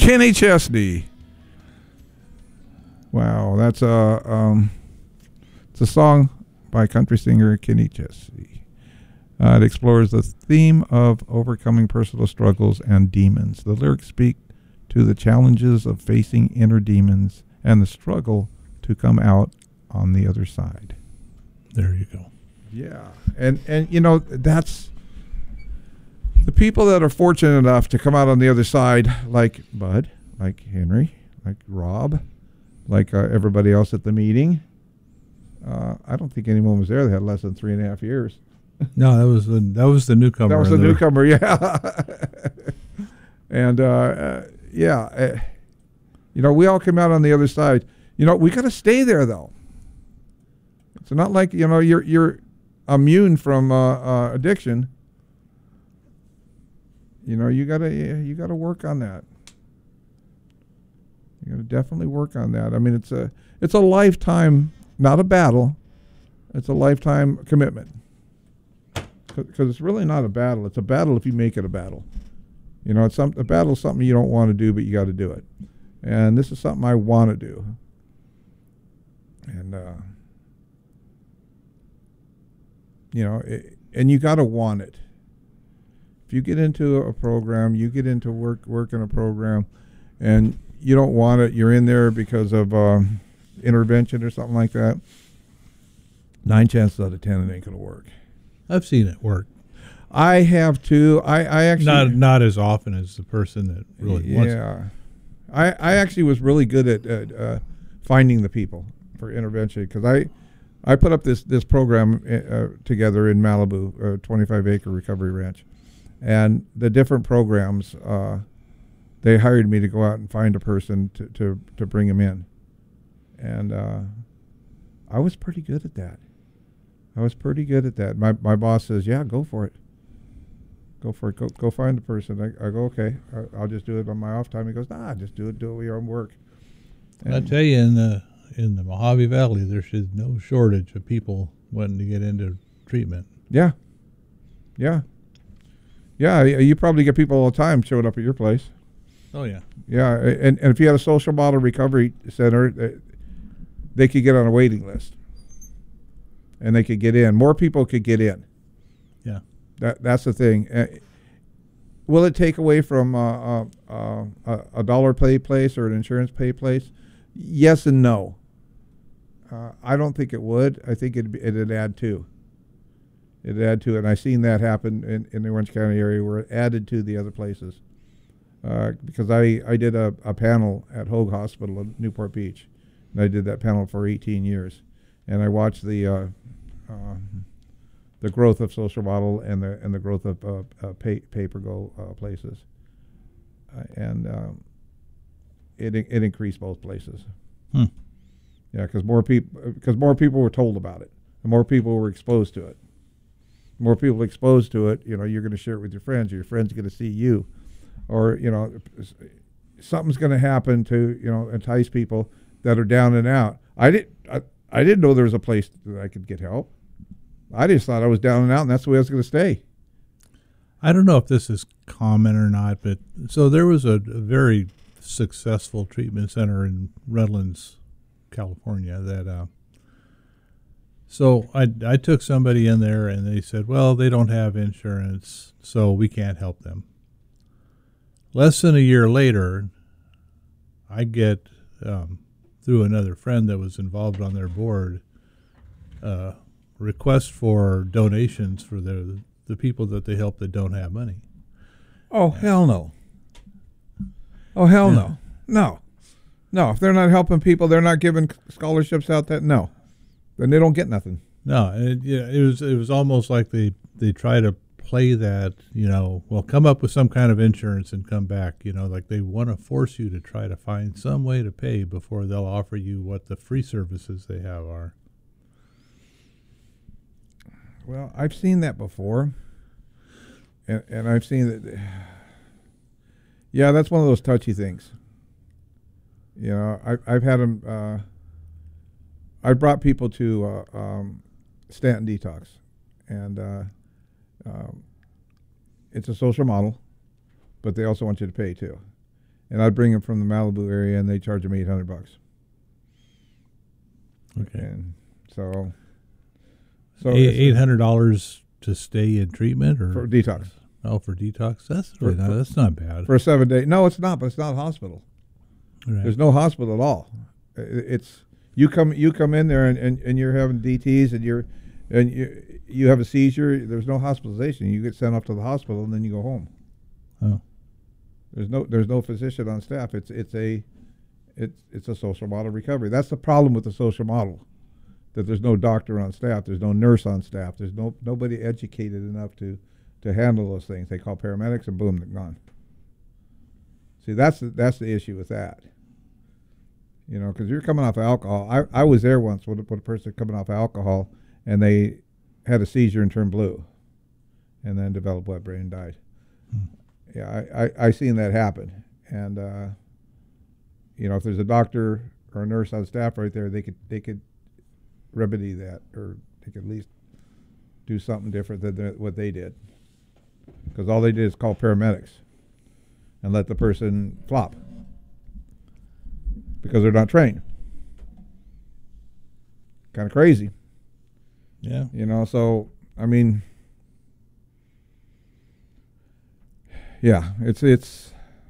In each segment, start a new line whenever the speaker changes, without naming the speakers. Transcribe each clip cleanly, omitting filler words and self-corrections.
Kenny Chesney. Wow, that's it's a song by country singer Kenny Chesney. It explores the theme of overcoming personal struggles and demons. The lyrics speak to the challenges of facing inner demons and the struggle to come out on the other side.
There you go.
Yeah, and you know, that's the people that are fortunate enough to come out on the other side, like Bud, like Henry, like Rob, like everybody else at the meeting. I don't think anyone was there that had less than 3.5 years.
No, that was the newcomer.
That was the newcomer, yeah. And you know, we all came out on the other side. You know, we got to stay there though. It's not like, you know, you're immune from addiction. You know, you gotta work on that. You gotta definitely work on that. I mean, it's a lifetime, not a battle. It's a lifetime commitment. Because it's really not a battle. It's a battle if you make it a battle. You know, a battle is something you don't want to do, but you got to do it. And this is something I want to do. And you know, and you got to want it. If you get into a program, you get into work in a program, and you don't want it, you're in there because of intervention or something like that, 9 chances out of 10 it ain't going to work.
I've seen it work.
I have too. I actually
not as often as the person that really wants it.
Yeah, I actually was really good at finding the people for intervention, because I put up this program together in Malibu, a 25-acre recovery ranch, and the different programs, they hired me to go out and find a person to bring them in, and I was pretty good at that. My boss says, "Yeah, go for it. Go for it. Go find the person." I go, "Okay, I'll just do it on my off time." He goes, "Nah, just do it with your own work." And
I tell you, in the Mojave Valley, there's no shortage of people wanting to get into treatment.
Yeah. You probably get people all the time showing up at your place.
Oh yeah.
Yeah, and if you had a social model recovery center, they could get on a waiting list, and they could get in. More people could get in.
Yeah.
That's the thing. Will it take away from a dollar pay place or an insurance pay place? Yes and no. I don't think it would. I think it'd add to. It'd add to it. And I've seen that happen in the Orange County area where it added to the other places. Because I did a panel at Hoag Hospital in Newport Beach. And I did that panel for 18 years. And I watched the growth of social model and the growth of pay-per-go places, and it increased both places. Yeah, because more people were told about it, and more people were exposed to it. More people exposed to it, you know, you're going to share it with your friends, or your friends are going to see you, or you know, something's going to happen to, you know, entice people that are down and out. I didn't know there was a place that I could get help. I just thought I was down and out, and that's the way I was going to stay.
I don't know if this is common or not, but so there was a very successful treatment center in Redlands, California. That so I took somebody in there, and they said, well, they don't have insurance, so we can't help them. Less than a year later, I get through another friend that was involved on their board, request for donations for the people that they help that don't have money.
Oh, hell no. Oh, hell
Yeah.
no. No, if they're not helping people, they're not giving scholarships out, no. Then they don't get nothing.
No, it was almost like they try to play that, you know, well, come up with some kind of insurance and come back, you know, like they want to force you to try to find some way to pay before they'll offer you what the free services they have are.
Well, I've seen that before, and I've seen that. Yeah, that's one of those touchy things. You know, I've had them. I brought people to Stanton Detox, and it's a social model, but they also want you to pay too. and I'd bring them from the Malibu area, and they charge them $800.
Okay.
And so
$800 to stay in treatment, or
for detox.
Oh, for detox. That's not bad.
For a 7 day. No, it's not. But it's not a hospital.
Right.
There's no hospital at all. It's you come in there and you're having DTs and you have a seizure. There's no hospitalization. You get sent off to the hospital and then you go home.
Oh.
There's no physician on staff. It's a social model recovery. That's the problem with the social model, that there's no doctor on staff, there's no nurse on staff, there's nobody educated enough to handle those things. They call paramedics and boom, they're gone. See, that's the issue with that. You know, because you're coming off alcohol. I was there once with a person coming off alcohol, and they had a seizure and turned blue, and then developed wet brain and died. Yeah, I seen that happen, and you know, if there's a doctor or a nurse on staff right there, they could remedy that, or they could at least do something different than what they did, because all they did is call paramedics and let the person flop because they're not trained. Kind of crazy.
Yeah.
You know, so I mean, yeah, it's.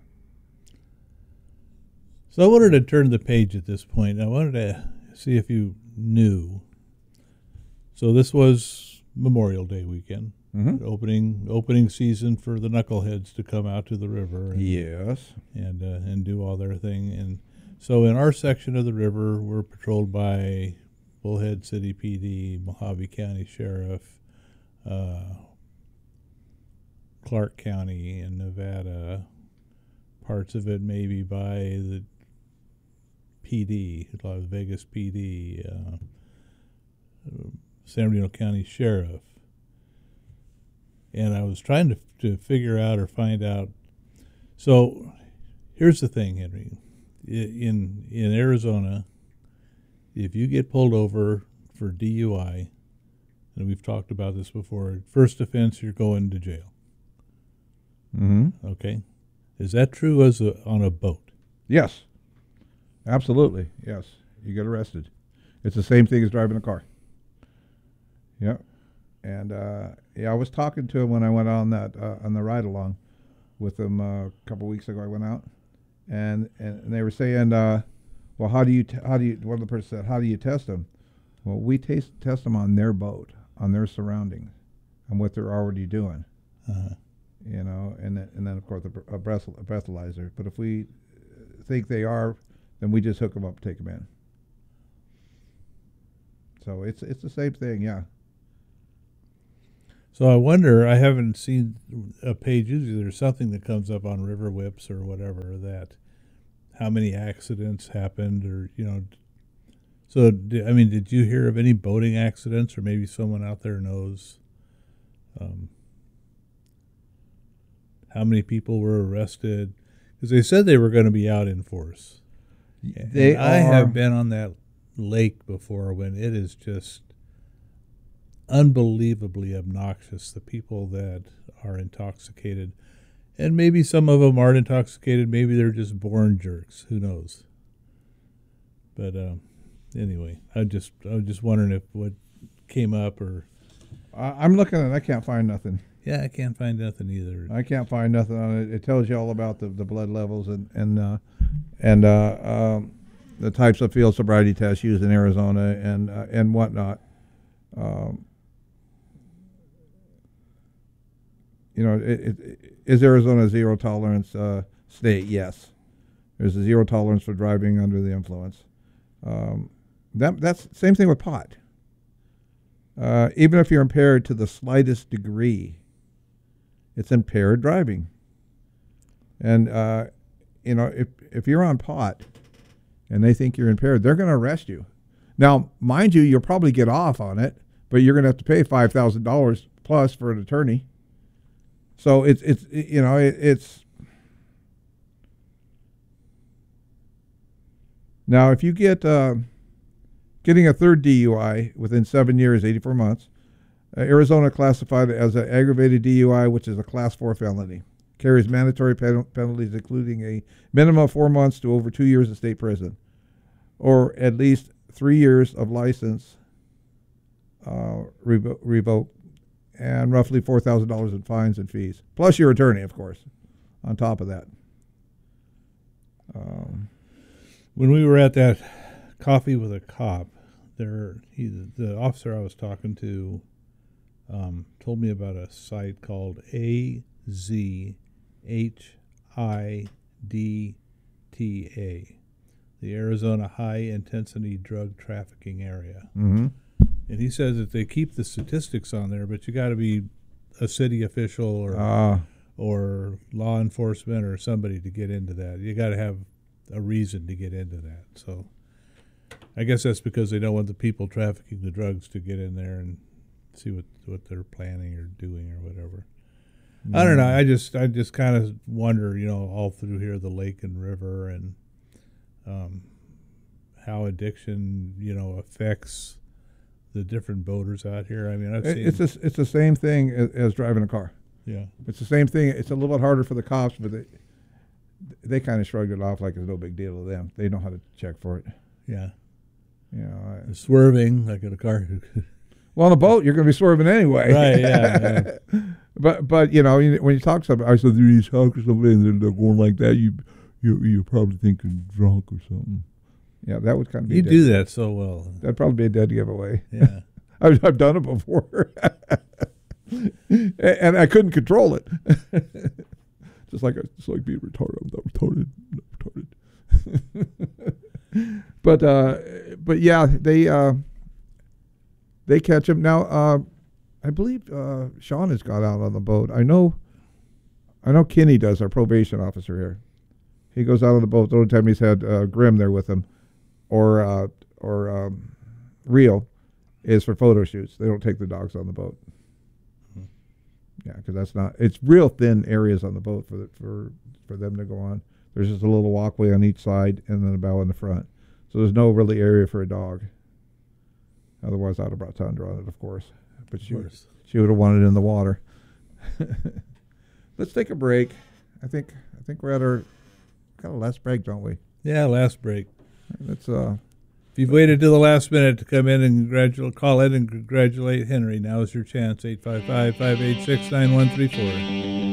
So I wanted to turn the page at this point. I wanted to see if you knew. So this was Memorial Day weekend, opening season for the knuckleheads to come out to the river. And,
yes.
And do all their thing. And so in our section of the river, we're patrolled by Bullhead City PD, Mojave County Sheriff, Clark County in Nevada, parts of it maybe by the PD, Las Vegas PD, San Bernardino County Sheriff. And I was trying to figure out or find out. So here's the thing, Henry. In Arizona, if you get pulled over for DUI, and we've talked about this before, first offense, you're going to jail.
Mm-hmm.
Okay? Is that true on a boat?
Yes. Absolutely. Yes. You get arrested. It's the same thing as driving a car. Yeah. And yeah, I was talking to him when I went on the ride along with them a couple weeks ago. I went out, and they were saying, well, how do you one of the person said, how do you test them? Well, we test them on their boat, on their surroundings, and what they're already doing.
Uh-huh.
You know, and then of course a breathalyzer. But if we think they are, then we just hook them up and take them in. So it's the same thing, yeah.
So I wonder, I haven't seen a page, usually there's something that comes up on River Whips or whatever, that how many accidents happened, or, you know. So, did you hear of any boating accidents, or maybe someone out there knows how many people were arrested? Because they said they were going to be out in force. I have been on that lake before when it is just unbelievably obnoxious, the people that are intoxicated. And maybe some of them aren't intoxicated, maybe they're just born jerks, who knows. But anyway, I was just wondering if what came up, or
I'm looking at it, I can't find nothing.
Yeah, I can't find nothing either.
I can't find nothing on it. It tells you all about the blood levels and the types of field sobriety tests used in Arizona and whatnot. You know, is Arizona a zero tolerance state? Yes. There's a zero tolerance for driving under the influence. That's the same thing with pot. Even if you're impaired to the slightest degree, it's impaired driving. And, you know, if you're on pot and they think you're impaired, they're going to arrest you. Now, mind you, you'll probably get off on it, but you're going to have to pay $5,000 plus for an attorney. So it's now if you get getting a third DUI within 7 years, 84 months, Arizona classified it as an aggravated DUI, which is a class 4 felony, carries mandatory penalties, including a minimum of 4 months to over 2 years in state prison, or at least 3 years of license revoked, and roughly $4,000 in fines and fees, plus your attorney, of course, on top of that.
When we were at that coffee with a cop, the officer I was talking to told me about a site called AZHIDTA, the Arizona High Intensity Drug Trafficking Area.
Mm-hmm.
And he says that they keep the statistics on there, but you got to be a city official or law enforcement or somebody to get into that. You got to have a reason to get into that. So I guess that's because they don't want the people trafficking the drugs to get in there and see what they're planning or doing or whatever. Mm. I don't know. I just kind of wonder, all through here, the lake and river, and how addiction, affects the different boaters out here. I mean, I've seen
it's the same thing as driving a car.
Yeah,
it's the same thing. It's a little bit harder for the cops, but they kind of shrugged it off like it's no big deal to them. They know how to check for it.
Yeah, swerving like in a car.
Well, on a boat, you're going to be swerving anyway.
Right? Yeah.
But when you talk to somebody, I said you talk to somebody and they're going like that, you probably think you're drunk or something. Yeah, that would kind of be.
You do that so well.
That'd probably be a dead giveaway.
Yeah,
I've done it before, and I couldn't control it. just like being retarded. I'm not retarded. But yeah, they catch him now. I believe Sean has got out on the boat. I know Kenny does, our probation officer here. He goes out on the boat. The only time he's had Grim there with him, or Rio, is for photo shoots. They don't take the dogs on the boat. Mm-hmm. Yeah, because it's real thin areas on the boat for them to go on. There's just a little walkway on each side and then a bow in the front. So there's no really area for a dog. Otherwise, I'd have brought Tundra on it, of course. But she would have wanted it in the water. Let's take a break. I think we're at our got a last break, don't we?
Yeah, last break.
Let's
if you've waited till the last minute to come in and call in and congratulate Henry, now is your chance. 855-586-9134.